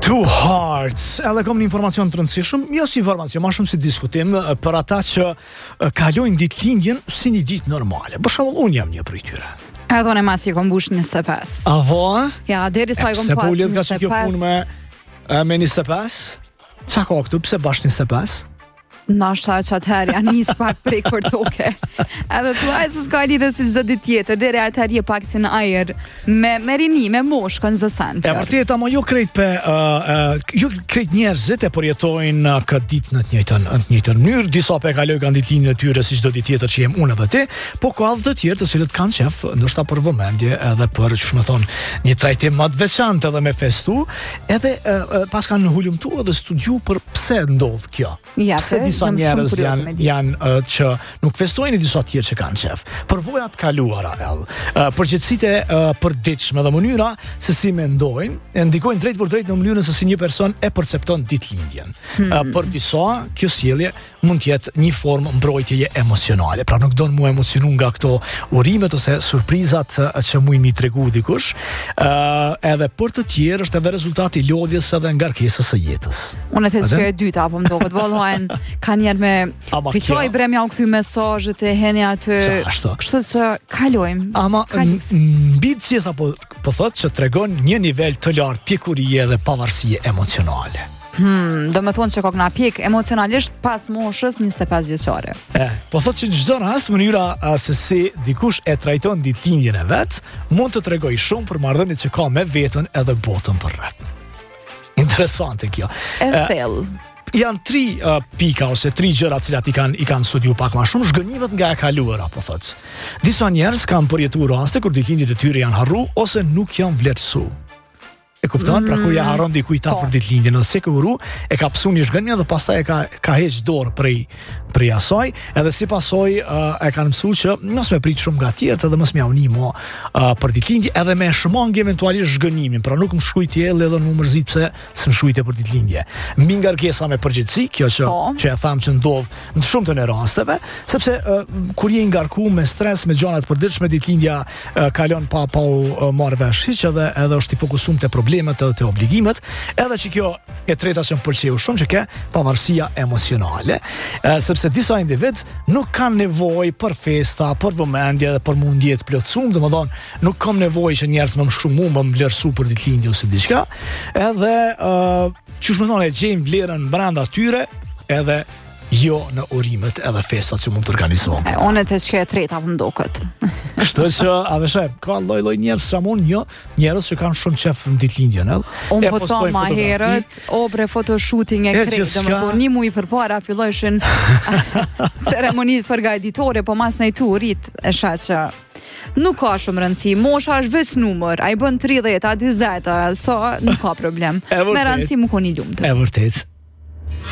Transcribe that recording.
Two Hearts, edhe kom një informacion të rëndësishëm, jo si informacion, ma shumë si diskutim për ata që kalojnë ditëlindjen si një ditë normale. Për shembull, unë jam një prej tyre. Edhe unë mas i kom bush 25. Avo? Ja, deri sa i kom Pse pas po ullet ka që kjo 25. punë me 25? Qa ka këtu, pse bash 25? Nashta që atëherë janë njës pak prej kërtoke. Edhe thuaj se s'ka lidhe si çdo ditë tjetër, deri atëherë je pak si në ajer me rini, me mosh kanë çdo sent. E vërtet, ama jo krejt jo krejt njerëzit e përjetojnë këtë ditë në të njëjtën mënyrë, disa pe kalojnë kanë ditëlindjen e tyre si çdo ditë tjetër që jem unë edhe ti, po ka edhe të tjerë të cilët kanë qef, ndoshta për vëmendje edhe për ç'më thon, një trajtim më të veçantë edhe me festu, edhe pas kanë hulumtu edhe studiu për pse ndodh kjo. Ja, Pse disa njerëz janë që nuk festojnë, disa tjerë që kanë qef. Përvoja të kaluara, përgjithësitë përditshme dhe mënyra se si mendojnë, e ndikojnë drejt për drejt në mënyrën se si një person e percepton ditëlindjen. Për disa, kjo sjellje mund të jetë një formë mbrojtjeje emocionale. Pra nuk don mu emocionu nga këto urimet ose surprizat që mujnë mi tregu dikush. Edhe për të tjerë është edhe rezultati i lodhjes edhe ngarkesës së jetës. Unë e thesë kjo e dyta, apo më duket vallajnë ka njerë me priqoj bremja u kthy mesazhet e heni aty. Kështu që kalojmë. Ama mbi të gjitha po thotë që tregon një nivel të lartë pjekurie dhe pavarësie emocionale. Do me thonë që ka këna pjek emocionalisht pas moshës 25 vjeçare. Po thotë që në çdo rast mënyra se si dikush e trajton ditëlindjen e vet mund të tregoj shumë për marrëdhëniet që ka me veten edhe botën përreth. Interesante kjo. E thellë. Janë 3 pika ose 3 gjëra të cilat i kanë studiu pak më shumë, zhgënjimet nga e kaluara, po thotë. Disa njerëz kanë përjetuar raste kur ditëlindjet e tyre janë harru ose nuk janë vlerësu. E kupton, pra kur ja harron dikujt për ditëlindjen, ose siguru e ka psu një zhgënje dhe pastaj e ka heq dorë prej asaj, edhe si pasojë e kanë mësuar që mos me prit shumë nga të tjerët edhe mos më uni mo për ditëlindje, edhe me shmang eventualisht zhgënimin, pra nuk më shkruaj edhe më mërzit pse s'm shkruajte për ditëlindje. Mbi ngarkesa me përgjithësi, kjo që e tham që ndodh në shumë të rasteve, sepse kur je i ngarkuar me stres, me gjëra të përditshme, ditëlindja kalon pa u marrë vesh hiç, edhe është i fokusuar te problemet edhe te obligimet, edhe që kjo e treta që më pëlqeu shumë që ke pavarësia emocionale, sepse disa individ nuk kanë nevojë për festa, për vëmendje dhe për mundje të plotësuar, domethënë nuk kam nevojë që njerëz më shkruaj, më vlerësu për ditëlindje ose diçka, edhe çu më thonë e gjejmë vlerën brenda tyre, edhe jo në urimet edhe festat që mund të organizohen. Unë të shkoj e treta më duket. Kështu që aveshe, ka lloj njerëz që njerëz që kanë shumë qef në ditëlindjen, edhe. Unë po to ma herët, obre photoshooting e kretë, por një muaj përpara fillojshin ceremonitë përgatitorë, po mas në tu rrit e shas që nuk ka shumë rëndësi, mosha është veç numër, ai bën 30, 40, so nuk ka problem. Me rëndësi më koni lumtur. E vërtet.